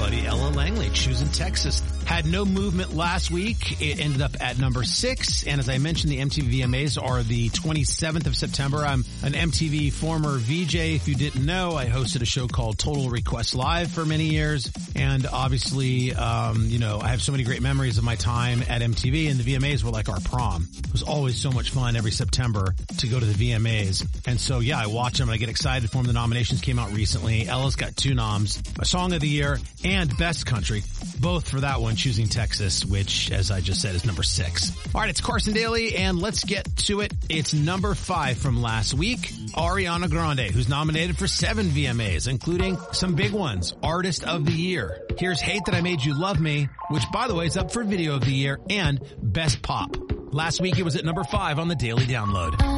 buddy Ella Langley, Choosing Texas. Had no movement last week. It ended up at number 6. And as I mentioned, the MTV VMAs are the 27th of September. I'm an MTV former VJ. If you didn't know, I hosted a show called Total Request Live for many years. And obviously, I have so many great memories of my time at MTV, and the VMAs were like our prom. It was always so much fun every September to go to the VMAs. And so, yeah, I watch them and I get excited for them. The nominations came out recently. Ella's got 2 noms, a Song of the Year and Best Country, both for that one, Choosing Texas, which, as I just said, is number 6. All right, it's Carson Daly, and let's get to it. It's number 5 from last week, Ariana Grande, who's nominated for 7 VMAs, including some big ones, Artist of the Year. Here's Hate That I Made You Love Me, which, by the way, is up for Video of the Year, and Best Pop. Last week, it was at number 5 on the Daily Download.